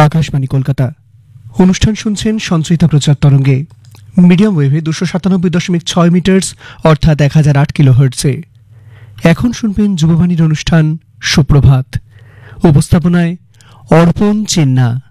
আকাশবাণী কলকাতা। অনুষ্ঠান শুনছেন সঞ্চিতা প্রচার তরঙ্গে, মিডিয়াম ওয়েভে 297.6 মিটার্স অর্থাৎ 1008 কিলোহার্টজে। এখন শুনবেন যুববাণীর অনুষ্ঠান সুপ্রভাত। উপস্থাপনায় অর্পণ চিন্না।